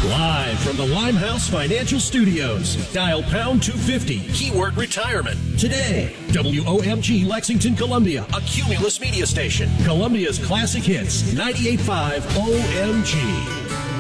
Live from the Limehouse Financial Studios. Dial pound 250, keyword retirement. Today, WOMG Lexington, Columbia, a Cumulus media station. Columbia's classic hits, 98.5 OMG.